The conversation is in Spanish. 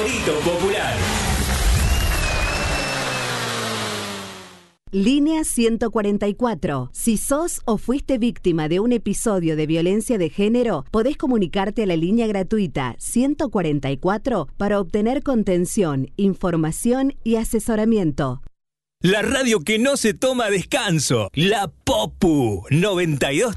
favorito popular. Línea 144. Si sos o fuiste víctima de un episodio de violencia de género, podés comunicarte a la línea gratuita 144 para obtener contención, información y asesoramiento. La radio que no se toma descanso. La Popu 92.